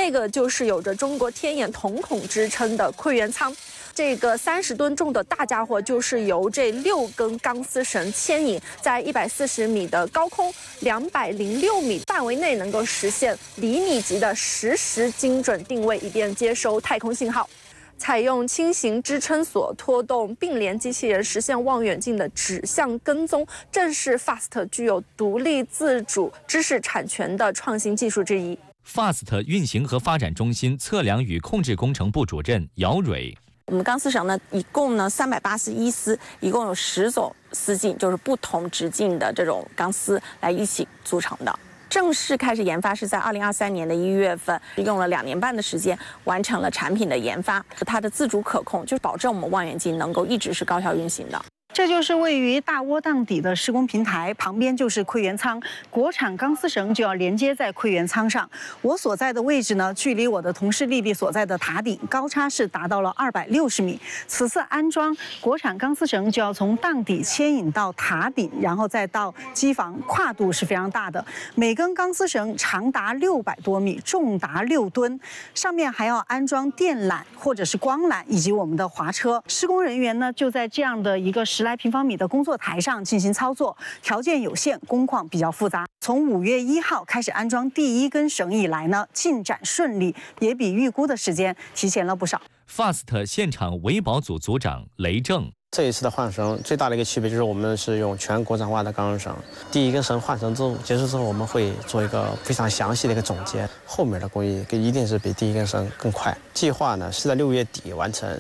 这个就是有着中国天眼瞳孔之称的馈源舱。这个30吨重的大家伙就是由这6根钢丝绳牵引，在140米的高空、206米范围内，能够实现厘米级的实时精准定位，以便接收太空信号。采用轻型支撑索拖动并联机器人实现望远镜的指向跟踪，正是 FAST 具有独立自主知识产权的创新技术之一。 FAST 运行和发展中心测量与控制工程部主任姚蕊。 我们钢丝绳呢，一共呢381丝，一共有10种丝径，就是不同直径的这种钢丝来一起组成的。正式开始研发是在2023年的1月份，用了2年半的时间完成了产品的研发。它的自主可控，就是保证我们望远镜能够一直是高效运行的。 这就是位于大窝档底的施工平台，旁边就是馈源舱，国产钢丝绳就要连接在馈源舱上。我所在的位置呢，距离我的同事丽丽所在的塔顶高差是达到了260米。此次安装国产钢丝绳就要从档底牵引到塔顶，然后再到机房，跨度是非常大的。每根钢丝绳长达600多米，重达6吨，上面还要安装电缆或者是光缆以及我们的滑车。施工人员呢就在这样的一个10来平方米的工作台上进行操作，条件有限，工况比较复杂。从5月1号开始安装第1根绳以来呢，进展顺利，也比预估的时间提前了不少。 FAST 现场维保组组长雷正。 这一次的换绳最大的一个区别就是我们是用全国产化的钢绳，第1根绳换绳之后结束之后，我们会做一个非常详细的一个总结，后面的工艺一定是比第1根绳更快。计划呢是在6月底完成。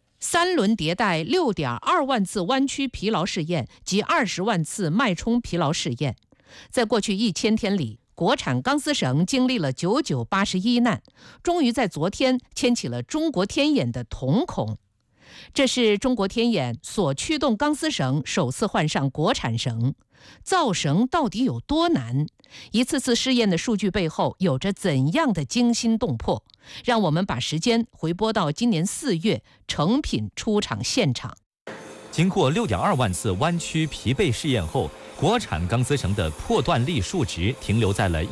3轮迭代6.2万次弯曲疲劳试验及20万次脉冲疲劳试验，在过去1000天里，国产钢丝绳经历了9981难，终于在昨天牵起了中国天眼的瞳孔。这是中国天眼所驱动钢丝绳首次换上国产绳，造绳到底有多难？一次次试验的数据背后有着怎样的惊心动魄？让我们把时间回拨到今年4月成品出厂现场。 经过6.2万次弯曲疲惫试验后，国产钢丝绳的破断力数值停留在了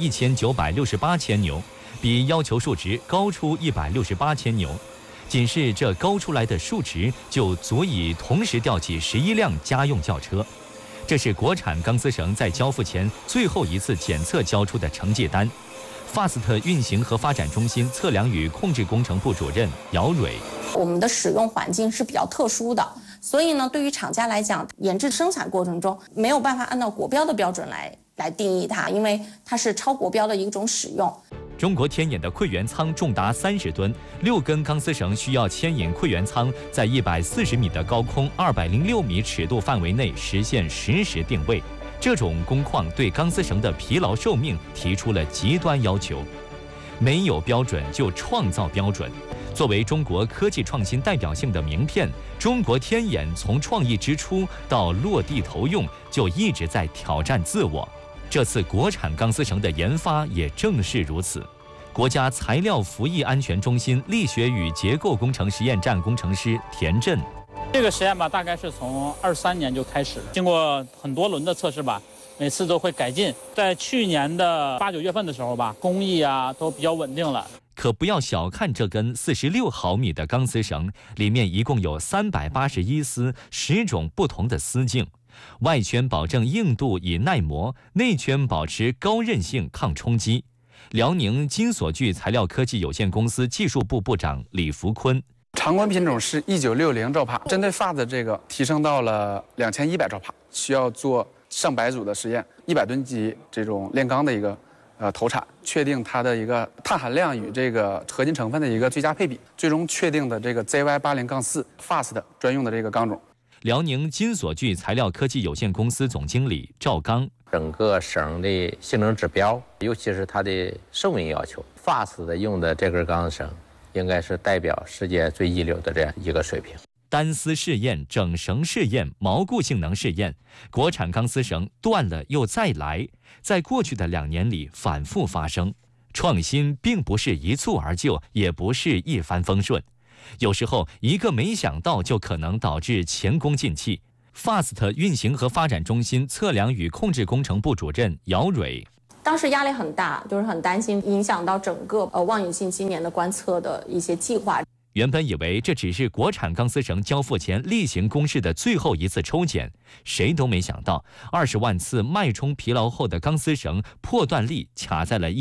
1968千牛，比要求数值高出168千牛。仅是这高出来的数值就足以同时吊起11辆家用轿车。这是国产钢丝绳在交付前最后一次检测交出的成绩单。FAST 运行和发展中心测量与控制工程部主任姚蕊。 我们的使用环境是比较特殊的，所以呢，对于厂家来讲，研制生产过程中没有办法按照国标的标准来定义它，因为它是超国标的一种使用。 中国天眼的馈源舱重达30吨，6根钢丝绳需要牵引馈源舱在140米的高空、206米尺度范围内实现实时定位。这种工况对钢丝绳的疲劳寿命提出了极端要求。没有标准就创造标准。作为中国科技创新代表性的名片，中国天眼从创意之初到落地投用，就一直在挑战自我。这次国产钢丝绳的研发也正是如此。国家材料服役安全中心力学与结构工程实验站工程师田震。 这个实验吧，大概是从23年就开始，经过很多轮的测试吧，每次都会改进。在去年的8、9月份的时候吧，工艺啊都比较稳定了。 可不要小看这根46毫米的钢丝绳，里面一共有381丝，10种不同的丝径。外圈保证硬度以耐磨，内圈保持高韧性抗冲击。辽宁金所具材料科技有限公司技术部部长李福坤。 常规品种是1960兆帕，针对FAST这个提升到了2100兆帕，需要做上百组的实验，100吨级这种炼钢的一个投产，确定它的一个碳含量与这个合金成分的一个最佳配比，最终确定的这个 ZY80-4 FAST 专用的这个钢种。 辽宁金所具材料科技有限公司总经理赵刚。 整个绳的性能指标，尤其是它的寿命要求 ，FAST 的用的这根钢绳，应该是代表世界最一流的这样一个水平。 单丝试验、整绳试验、锚固性能试验，国产钢丝绳断了又再来，在过去的2年里反复发生。创新并不是一蹴而就，也不是一帆风顺，有时候一个没想到就可能导致前功尽弃。FAST 运行和发展中心测量与控制工程部主任姚蕊。 当时压力很大，就是很担心影响到整个望远镜今年的观测的一些计划。 原本以为这只是国产钢丝绳交付前例行公事的最后一次抽检，谁都没想到20万次脉冲疲劳后的钢丝绳破断力卡在了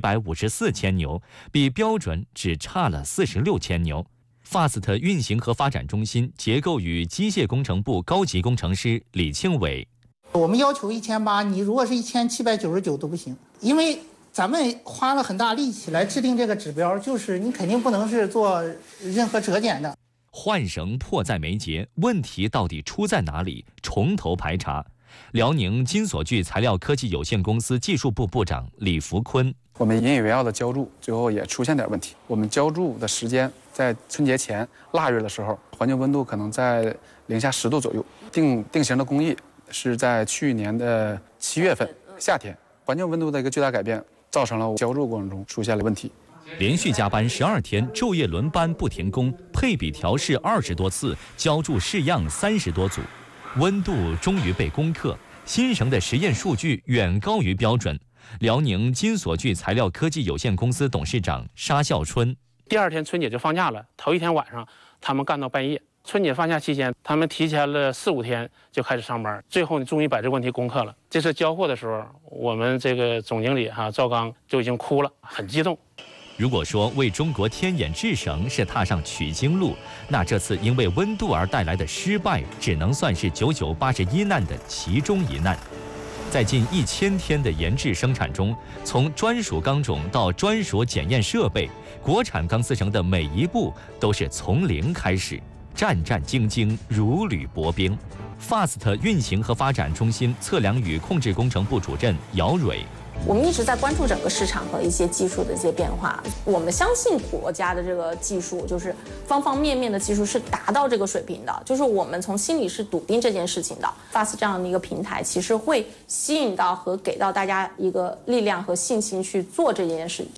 1754千牛，比标准只差了46千牛。FAST 运行和发展中心结构与机械工程部高级工程师李庆伟： 我们要求1800，你如果是1799都不行，因为咱们花了很大力气来制定这个指标，就是你肯定不能是做任何折减的。 换绳迫在眉睫，问题到底出在哪里？从头排查。辽宁金所聚材料科技有限公司技术部部长李福坤： 我们引以为傲的浇筑最后也出现点问题。我们浇筑的时间在春节前腊月的时候，环境温度可能在零下10度左右。定型的工艺是在去年的7月份夏天，环境温度的一个巨大改变，造成了浇筑过程中出现了问题。 连续加班12天，昼夜轮班不停工，配比调试20多次，浇筑试样30多组，温度终于被攻克。新绳的实验数据远高于标准。辽宁金所聚材料科技有限公司董事长沙孝春： 第2天春节就放假了，头1天晚上他们干到半夜。春节放假期间，他们提前了4、5天就开始上班，最后终于把这个问题攻克了。这次交货的时候，我们这个总经理赵刚就已经哭了，很激动。 如果说为中国天眼制绳是踏上取经路，那这次因为温度而带来的失败，只能算是9981难的其中一难。在近1000天的研制生产中，从专属钢种到专属检验设备，国产钢丝绳的每一步都是从零开始，战战兢兢，如履薄冰。FAST 运行和发展中心测量与控制工程部主任姚蕊： 我们一直在关注整个市场和一些技术的一些变化。我们相信国家的这个技术，就是方方面面的技术是达到这个水平的，就是我们从心里是笃定这件事情的。FAST 这样的一个平台，其实会吸引到和给到大家一个力量和信心去做这件事情。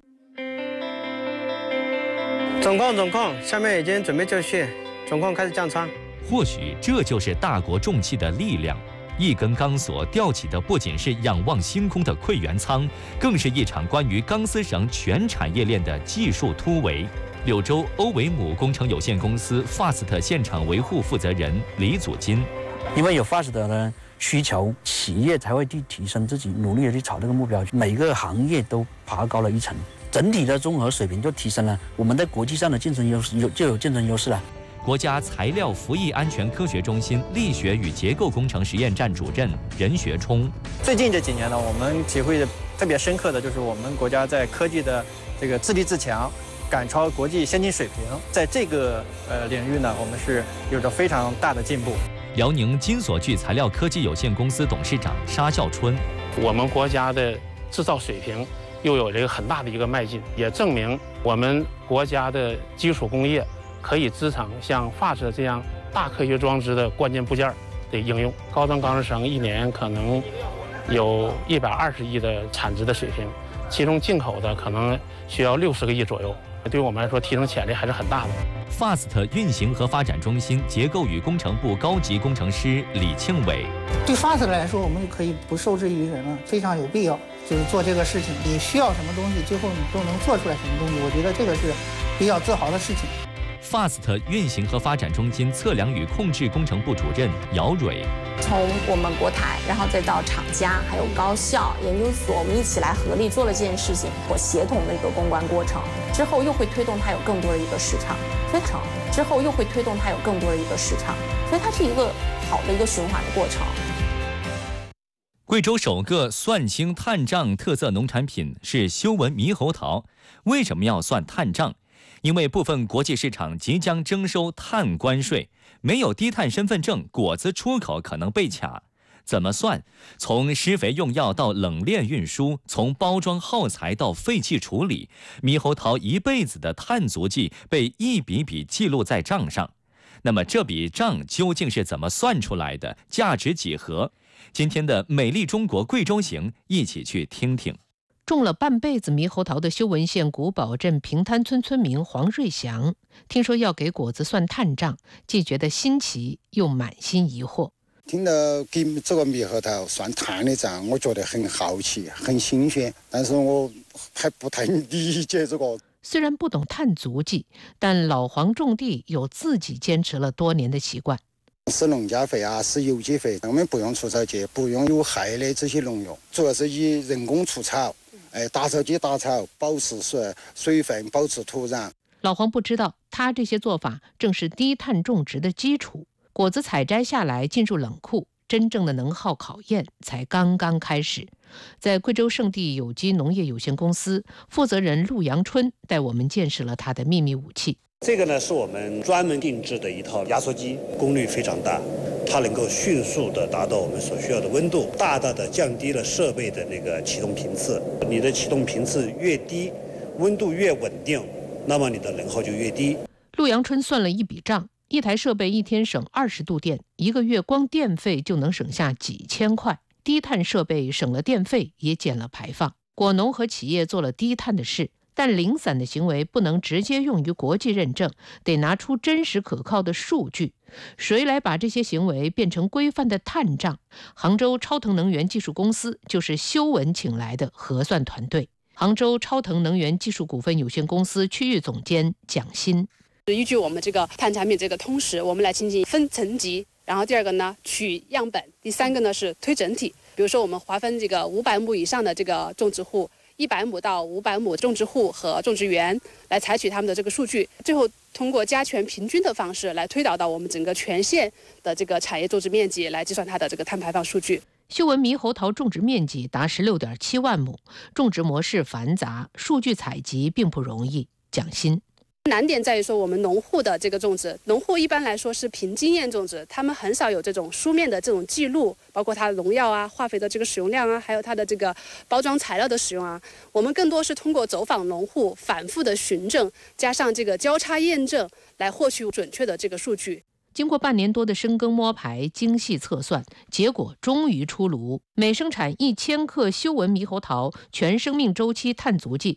总控，下面已经准备就绪，总控开始降舱。 或许这就是大国重器的力量。一根钢索吊起的不仅是仰望星空的馈源舱，更是一场关于钢丝绳全产业链的技术突围。柳州欧维姆工程有限公司 FAST 现场维护负责人李祖金： 因为有 FAST 的需求，企业才会去提升自己，努力的去朝这个目标。每个行业都爬高了一层，整体的综合水平就提升了，我们在国际上的竞争优势就有竞争优势了。 国家材料服役安全科学中心力学与结构工程实验站主任任学冲： 最近这几年呢，我们体会的特别深刻的就是我们国家在科技的这个自立自强，赶超国际先进水平，在这个领域呢，我们是有着非常大的进步。 辽宁金所聚材料科技有限公司董事长沙孝春： 我们国家的制造水平又有这个很大的一个迈进，也证明我们国家的基础工业可以支撑像FAST这样大科学装置的关键部件的应用。高端钢丝绳一年可能有120亿的产值的水平，其中进口的可能需要60个亿左右。对于我们来说，提升潜力还是很大的。 FAST 运行和发展中心结构与工程部高级工程师李庆伟： 对FAST来说，我们可以不受制于人了，非常有必要就是做这个事情。你需要什么东西，最后你都能做出来什么东西，我觉得这个是比较自豪的事情。 FAST 运行和发展中心测量与控制工程部主任姚蕊： 从我们国台，然后再到厂家，还有高校、研究所，我们一起来合力做了这件事情，或协同的一个公关过程，之后又会推动它有更多的一个市场，所以它是一个好的一个循环的过程。 贵州首个算清碳账特色农产品是修文猕猴桃。为什么要算碳账？因为部分国际市场即将征收碳关税，没有低碳身份证，果子出口可能被卡。怎么算？从施肥用药到冷链运输，从包装耗材到废弃处理，猕猴桃一辈子的碳足迹被一笔笔记录在账上。那么这笔账究竟是怎么算出来的？价值几何？今天的美丽中国贵州行，一起去听听。 种了半辈子猕猴桃的修文县古堡镇平滩村村民黄瑞祥，听说要给果子算碳账，既觉得新奇，又满心疑惑。 听到给这个猕猴桃算碳的账，我觉得很好奇，很新鲜，但是我还不太理解这个。 虽然不懂碳足迹，但老黄种地有自己坚持了多年的习惯。 施农药肥啊，施有机肥，我们不用除草剂，不用有害的这些农药，主要是以人工除草，打草机打草，保持水分，保持土壤。 老黄不知道，他这些做法正是低碳种植的基础。果子采摘下来进入冷库，真正的能耗考验才刚刚开始。在贵州盛地有机农业有限公司，负责人陆阳春带我们见识了他的秘密武器。 这个呢是我们专门定制的一套压缩机，功率非常大，它能够迅速的达到我们所需要的温度，大大的降低了设备的那个启动频次。你的启动频次越低，温度越稳定，那么你的能耗就越低。 陆阳春算了一笔账，一台设备一天省20度电，一个月光电费就能省下几千块。低碳设备省了电费，也减了排放。果农和企业做了低碳的事，但零散的行为不能直接用于国际认证，得拿出真实可靠的数据。谁来把这些行为变成规范的碳账？杭州超腾能源技术公司就是修文请来的核算团队。杭州超腾能源技术股份有限公司区域总监蒋欣。 依据我们这个碳产品这个通识，我们来进行分层级。然后第二个呢，取样本；第三个呢是推整体。比如说我们划分这个500亩以上的这个种植户，100亩到500亩种植户和种植园来采取他们的这个数据，最后通过加权平均的方式来推导到我们整个全县的这个产业种植面积，来计算它的这个碳排放数据。 修文猕猴桃种植面积达16.7万亩，种植模式繁杂，数据采集并不容易。蒋欣。 难点在于说，我们农户的这个种植，农户一般来说是凭经验种植，他们很少有这种书面的这种记录，包括它的农药啊、化肥的这个使用量啊，还有它的这个包装材料的使用啊。我们更多是通过走访农户、反复的询证，加上这个交叉验证，来获取准确的这个数据。 经过半年多的深耕摸排、精细测算，结果终于出炉。每生产1000克修文猕猴桃，全生命周期碳足迹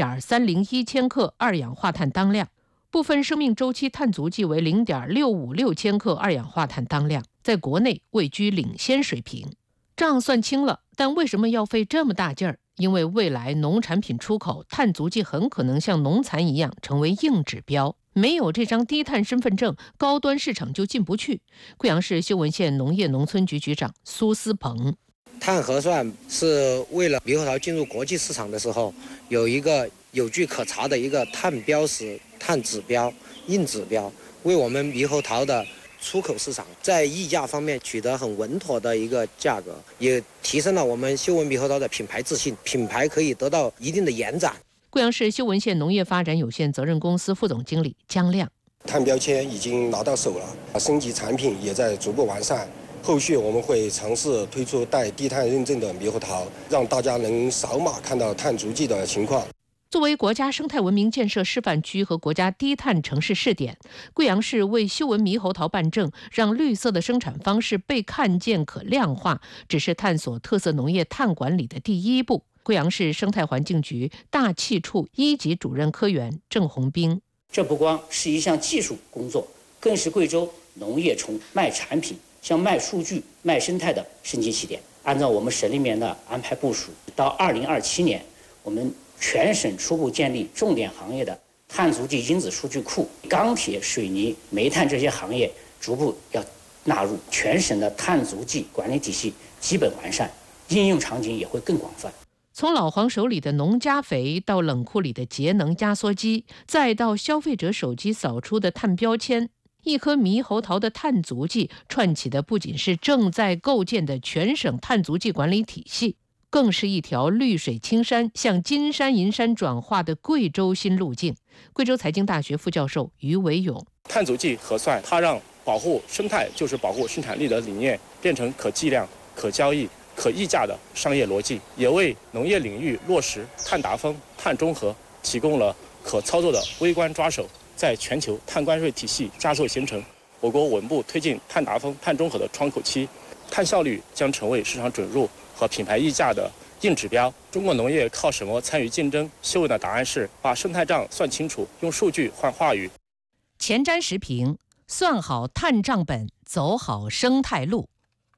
1.301千克二氧化碳当量，部分生命周期碳足迹为0.656千克二氧化碳当量，在国内位居领先水平。账算清了，但为什么要费这么大劲儿？因为未来农产品出口碳足迹很可能像农残一样成为硬指标。没有这张低碳身份证，高端市场就进不去。贵阳市修文县农业农村局局长苏思鹏。 碳核算是为了猕猴桃进入国际市场的时候，有一个有据可查的一个碳标识、碳指标、硬指标，为我们猕猴桃的出口市场在溢价方面取得很稳妥的一个价格，也提升了我们修文猕猴桃的品牌自信，品牌可以得到一定的延展。 贵阳市修文县农业发展有限责任公司副总经理姜亮。 碳标签已经拿到手了，升级产品也在逐步完善。后续我们会尝试推出带低碳认证的猕猴桃，让大家能扫码看到碳足迹的情况。 作为国家生态文明建设示范区和国家低碳城市试点，贵阳市为修文猕猴桃办证，让绿色的生产方式被看见、可量化，只是探索特色农业碳管理的第一步。贵阳市生态环境局大气处1级主任科员郑红兵。 这不光是一项技术工作，更是贵州农业从卖产品向卖数据、卖生态的升级起点。按照我们省里面的安排部署，到2027年，我们全省初步建立重点行业的碳足迹因子数据库，钢铁、水泥、煤炭这些行业逐步要纳入，全省的碳足迹管理体系基本完善，应用场景也会更广泛。 从老黄手里的农家肥，到冷库里的节能压缩机，再到消费者手机扫出的碳标签，一颗猕猴桃的碳足迹串起的不仅是正在构建的全省碳足迹管理体系，更是一条绿水青山向金山银山转化的贵州新路径。贵州财经大学副教授于维勇。 碳足迹核算，它让保护生态就是保护生产力的理念变成可计量、可交易、可议价的商业逻辑，也为农业领域落实碳达峰、碳中和提供了可操作的微观抓手，在全球碳关税体系加速形成，我国稳步推进碳达峰、碳中和的窗口期，碳效率将成为市场准入和品牌溢价的硬指标。中国农业靠什么参与竞争？修文的答案是把生态账算清楚，用数据换话语。 前瞻时评：算好碳账本，走好生态路。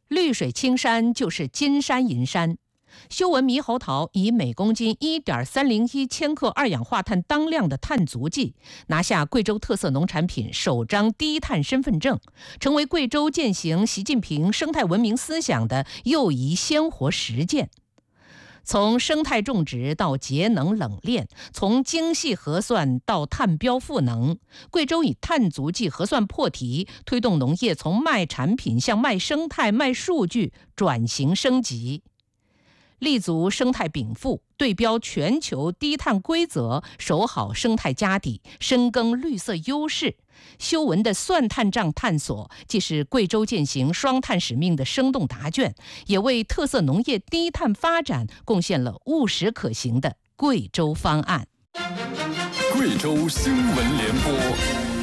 绿水青山就是金山银山。修文猕猴桃以每公斤1.301千克二氧化碳当量的碳足迹，拿下贵州特色农产品首张低碳身份证，成为贵州践行习近平生态文明思想的又一鲜活实践。从生态种植到节能冷链，从精细核算到碳标赋能，贵州以碳足迹核算破题，推动农业从卖产品向卖生态、卖数据转型升级。立足生态禀赋，对标全球低碳规则，守好生态家底，深耕绿色优势。修文的算碳账探索，既是贵州践行双碳使命的生动答卷，也为特色农业低碳发展贡献了务实可行的贵州方案。 贵州新闻联播。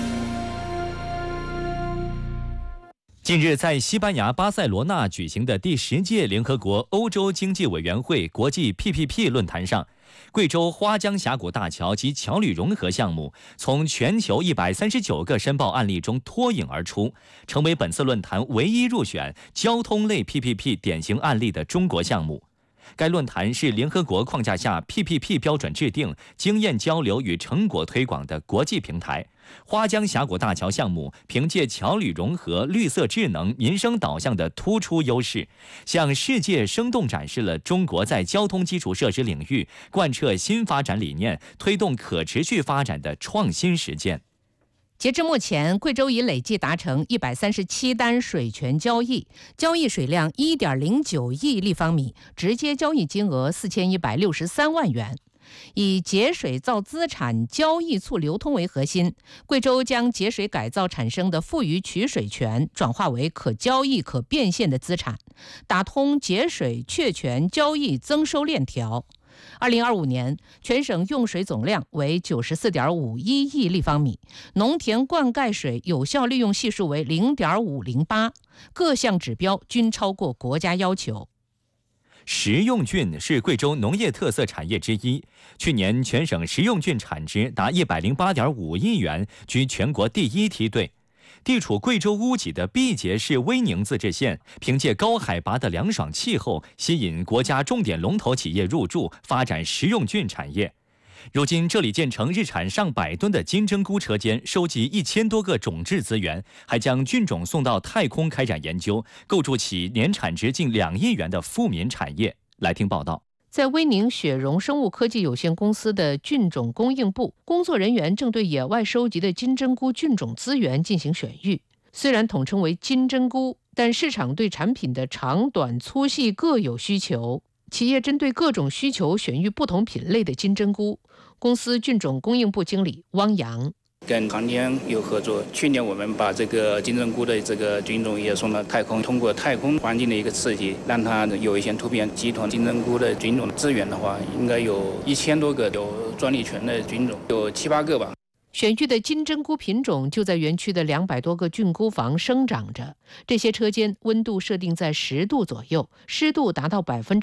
近日，在西班牙巴塞罗那举行的第10届联合国欧洲经济委员会国际 PPP 论坛上，贵州花江峡谷大桥及桥旅融合项目从全球139个申报案例中脱颖而出，成为本次论坛唯一入选交通类 PPP 典型案例的中国项目。该论坛是联合国框架下 PPP 标准制定、经验交流与成果推广的国际平台。花江峡谷大桥项目凭借桥旅融合、绿色智能、民生导向的突出优势，向世界生动展示了中国在交通基础设施领域贯彻新发展理念、推动可持续发展的创新实践。 截至目前，贵州已累计达成137单水权交易，交易水量1.09亿立方米，直接交易金额4163万元。以节水造资产交易促流通为核心，贵州将节水改造产生的富余取水权转化为可交易、可变现的资产，打通节水确权交易增收链条。2025年，全省用水总量为94.51亿立方米，农田灌溉水有效利用系数为0.508，各项指标均超过国家要求。 食用菌是贵州农业特色产业之一，去年全省食用菌产值达108.5亿元，居全国第1梯队。地处贵州乌脊的毕节市威宁自治县，凭借高海拔的凉爽气候，吸引国家重点龙头企业入驻，发展食用菌产业。如今，这里建成日产上百吨的金针菇车间，收集1000多个种质资源，还将菌种送到太空开展研究，构筑起年产值近2亿元的富民产业。来听报道。 在威宁雪绒生物科技有限公司的菌种供应部，工作人员正对野外收集的金针菇菌种资源进行选育。虽然统称为金针菇，但市场对产品的长短粗细各有需求，企业针对各种需求选育不同品类的金针菇。公司菌种供应部经理汪洋。 跟航天有合作，去年我们把这个金针菇的这个菌种也送到太空，通过太空环境的一个刺激，让它有一些突变。集团金针菇的菌种资源的话，应该有1000多个有专利权的菌种，有7、8个吧。 选育的金针菇品种就在园区的200多个菌菇房生长着，这些车间温度设定在10度左右，湿度达到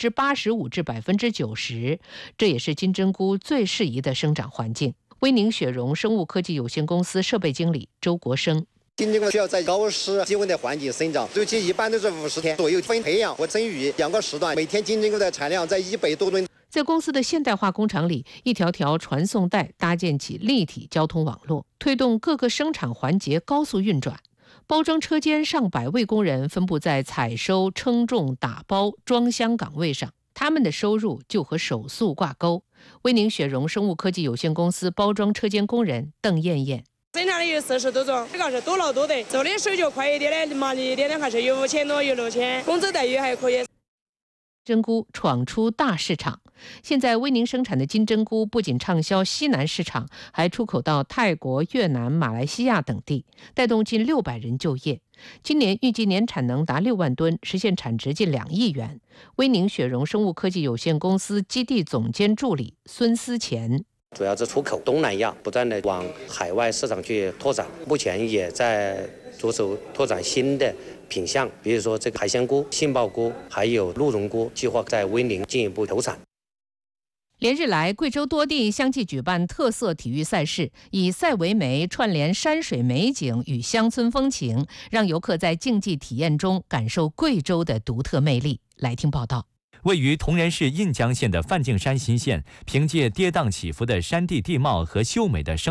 85%至90%，这也是金针菇最适宜的生长环境。威宁雪绒生物科技有限公司设备经理周国生。 金针菇需要在高湿低温的环境生长，周期一般都是50天左右，分培养和生育2个时段，每天金针菇的产量在100多吨。 在公司的现代化工厂里，一条条传送带搭建起立体交通网络，推动各个生产环节高速运转。包装车间上百位工人分布在采收、称重、打包、装箱岗位上，他们的收入就和手速挂钩。威宁雪绒生物科技有限公司包装车间工人邓艳艳。 生产的有40多种，这个是多劳多得，做的手脚快一点的，麻利一点的，还是有5000多，有6000，工资待遇还可以。 针菇闯出大市场，现在威宁生产的金针菇不仅畅销西南市场，还出口到泰国、越南、马来西亚等地，带动近600人就业。今年预计年产能达6万吨，实现产值近2亿元。威宁雪绒生物科技有限公司基地总监助理孙思前。 主要是出口东南亚，不断的往海外市场去拓展，目前也在着手拓展新的品项，比如说这个海鲜菇、杏鲍菇，还有鹿茸菇，计划在威宁进一步投产。 连日来，贵州多地相继举办特色体育赛事，以赛为媒，串联山水美景与乡村风情，让游客在竞技体验中感受贵州的独特魅力。来听报道。 位于铜仁市印江县的范敬山新县，凭借跌宕起伏的山地地貌和秀美的生